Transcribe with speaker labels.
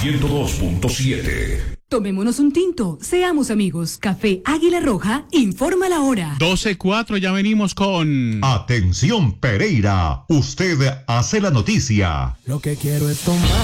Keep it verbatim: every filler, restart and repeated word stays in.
Speaker 1: ciento dos punto siete.
Speaker 2: Tomémonos un tinto, seamos amigos. Café Águila Roja, informa la hora.
Speaker 3: doce cuatro, ya venimos con...
Speaker 4: Atención Pereira, usted hace la noticia.
Speaker 5: Lo que quiero es tomar.